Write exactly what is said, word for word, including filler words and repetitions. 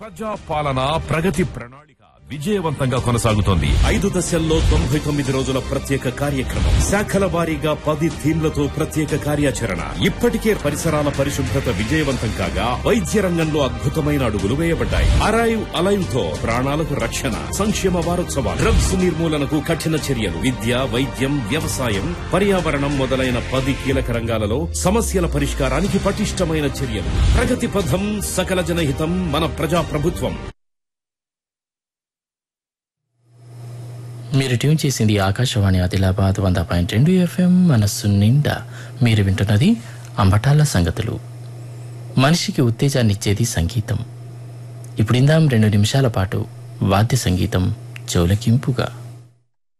ప్రజా పాలన ప్రగతి ప్రణాళిక విజయవంతంగా కొనసాగుతోంది. ఐదు దశల్లో తొంభై తొమ్మిది రోజుల ప్రత్యేక కార్యక్రమం, శాఖల వారీగా పది థీమ్లతో ప్రత్యేక కార్యాచరణ. ఇప్పటికే పరిసరాల పరిశుభ్రత విజయవంతం కాగా వైద్య రంగంలో అద్భుతమైన అడుగులు వేయబడ్డాయి. అరైవ్ అలైవ్ తో ప్రాణాలకు రక్షణ. సంక్షేమ వారోత్సవాలు, డ్రగ్స్ నిర్మూలనకు కఠిన చర్యలు, విద్య, వైద్యం, వ్యవసాయం, పర్యావరణం మొదలైన పది కీలక రంగాలలో సమస్యల పరిష్కారానికి పటిష్టమైన చర్యలు. ప్రగతి పథం, సకల జనహితం, మన ప్రజా ప్రభుత్వం. మీరు ట్యూన్ చేసింది ఆకాశవాణి ఆదిలాబాద్ వంద పాయింట్ రెండు ఎఫ్ఎం. మనస్సు నిండా మీరు వింటున్నది అంబటాల సంగతులు. మనిషికి ఉత్తేజాన్నిచ్చేది సంగీతం. ఇప్పుడిందాం రెండు నిమిషాల పాటు వాద్య సంగీతం చౌలకింపుగా.